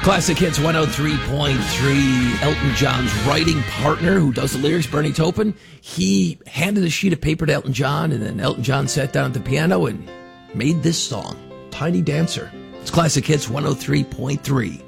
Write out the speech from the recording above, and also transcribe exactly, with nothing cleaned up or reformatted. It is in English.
Classic Hits one oh three point three. Elton John's writing partner, who does the lyrics, Bernie Taupin, he handed a sheet of paper to Elton John, and then Elton John sat down at the piano and made this song, Tiny Dancer. It's Classic Hits one oh three point three.